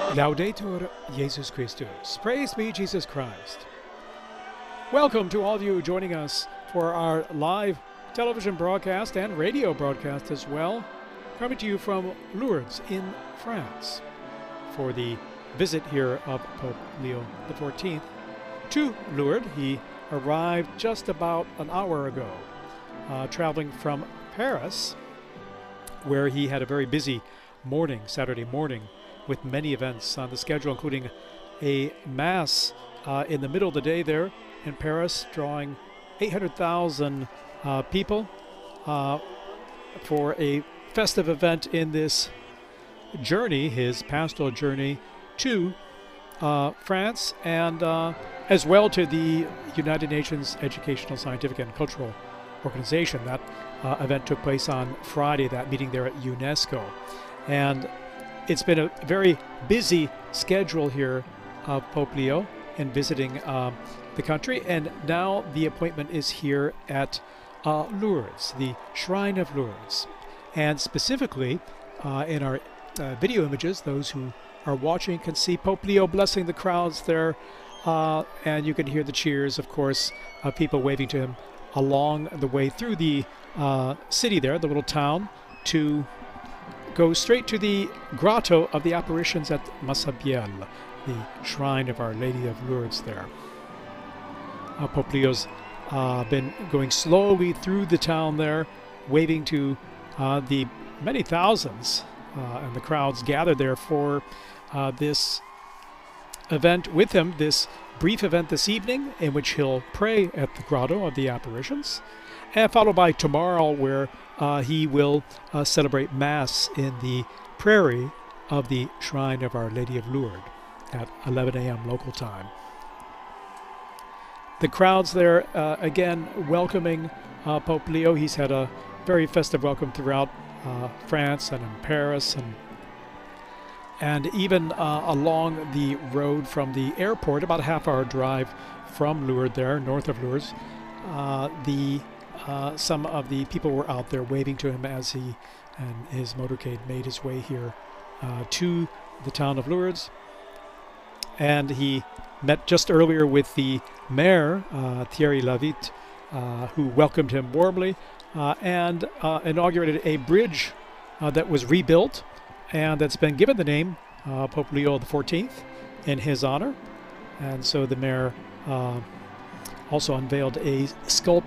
Laudetur Jesus Christus. Praise be Jesus Christ. Welcome to all of you joining us for our live television broadcast and radio broadcast as well, coming to you from Lourdes in France for the visit here of Pope Leo XIV to Lourdes. He arrived just about an hour ago, traveling from Paris, where he had a very busy morning, Saturday morning, with many events on the schedule, including a mass in the middle of the day there in Paris, drawing 800,000 people for a festive event in this journey, his pastoral journey to France, and as well to the United Nations Educational, Scientific, and Cultural Organization. That event took place on Friday, that meeting there at UNESCO. And it's been a very busy schedule here of Pope Leo in visiting the country, and now the appointment is here at Lourdes, the Shrine of Lourdes. And specifically, in our video images, those who are watching can see Pope Leo blessing the crowds there, and you can hear the cheers, of course, of people waving to him along the way through the city there, the little town, to go straight to the grotto of the apparitions at Massabielle, the shrine of Our Lady of Lourdes there. Pope Leo's been going slowly through the town there, waving to the many thousands and the crowds gathered there for this event with him, this brief event this evening in which he'll pray at the grotto of the apparitions, and followed by tomorrow where he will celebrate Mass in the prairie of the Shrine of Our Lady of Lourdes at 11 a.m. local time. The crowds there, again, welcoming Pope Leo. He's had a very festive welcome throughout France and in Paris, and even along the road from the airport, about a half-hour drive from Lourdes there, north of Lourdes. Some of the people were out there waving to him as he and his motorcade made his way here to the town of Lourdes. And he met just earlier with the mayor, Thierry Lavitte, who welcomed him warmly and inaugurated a bridge that was rebuilt and that's been given the name Pope Leo XIV in his honor. And so the mayor also unveiled a sculpture